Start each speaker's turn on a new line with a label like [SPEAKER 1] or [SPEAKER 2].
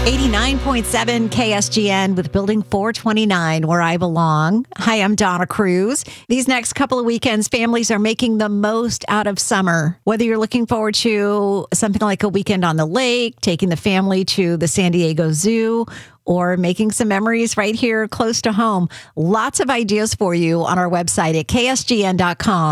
[SPEAKER 1] 89.7 KSGN with Building 429, where I belong. Hi, I'm Donna Cruz. These next couple of weekends, families are making the most out of summer. Whether you're looking forward to something like a weekend on the lake, taking the family to the San Diego Zoo, or making some memories right here close to home, lots of ideas for you on our website at ksgn.com.